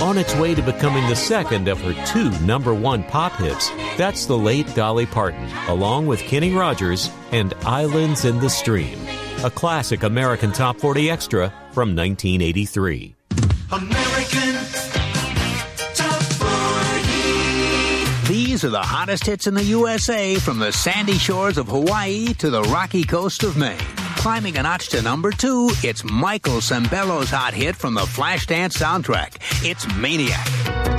on its way to becoming the second of her 2 number-1 pop hits. That's the late Dolly Parton, along with Kenny Rogers and Islands in the Stream, a classic American Top 40 extra from 1983. American Top 40. These are the hottest hits in the USA, from the sandy shores of Hawaii to the rocky coast of Maine. Climbing a notch to number 2, it's Michael Sembello's hot hit from the Flashdance soundtrack. It's Maniac.